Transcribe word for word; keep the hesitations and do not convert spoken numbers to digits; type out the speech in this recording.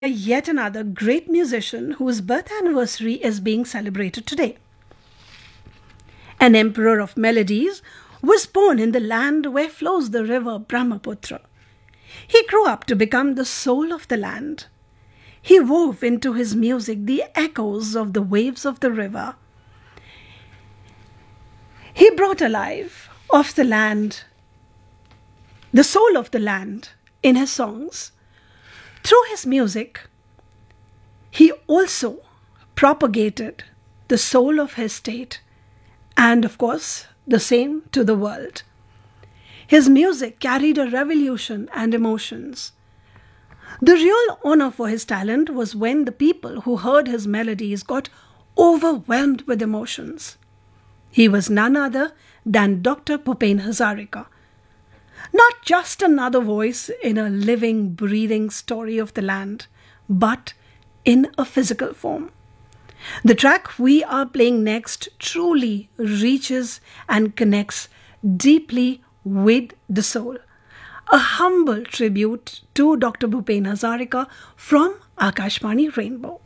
Yet another great musician whose birth anniversary is being celebrated today. An emperor of melodies was born in the land where flows the river Brahmaputra. He grew up to become the soul of the land. He wove into his music the echoes of the waves of the river. He brought alive of the land, the soul of the land in his songs. Through his music, he also propagated the soul of his state and, of course, the same to the world. His music carried a revolution and emotions. The real honor for his talent was when the people who heard his melodies got overwhelmed with emotions. He was none other than Doctor Bhupen Hazarika. Not just another voice in a living, breathing story of the land, but in a physical form. The track we are playing next truly reaches and connects deeply with the soul. A humble tribute to Doctor Bhupen Hazarika from Akashvani Rainbow.